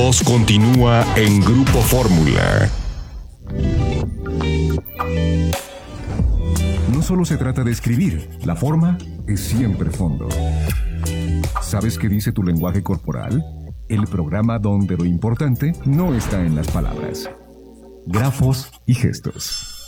voz continúa en Grupo Fórmula. No solo se trata de escribir, la forma es siempre fondo. ¿Sabes qué dice tu lenguaje corporal? El programa donde lo importante no está en las palabras. Grafos y gestos.